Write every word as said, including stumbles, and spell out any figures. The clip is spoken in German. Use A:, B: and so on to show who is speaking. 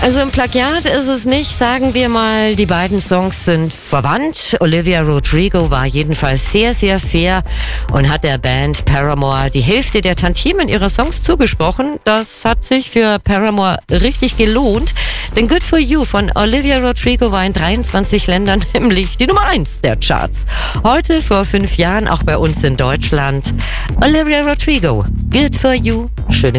A: Also im Plagiat ist es nicht, sagen wir mal, die beiden Songs sind verwandt. Olivia Rodrigo war jedenfalls sehr, sehr fair und hat der Band Paramore die Hälfte der Tantiemen ihrer Songs zugesprochen. Das hat sich für Paramore richtig gelohnt, denn Good For You von Olivia Rodrigo war in dreiundzwanzig Ländern nämlich die Nummer eins der Charts. Heute, vor fünf Jahren, auch bei uns in Deutschland, Olivia Rodrigo, Good For You. Schöne